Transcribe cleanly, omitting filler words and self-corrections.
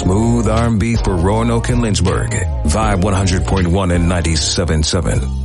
Smooth R&B for Roanoke and Lynchburg. Vibe 100.1 and 97.7.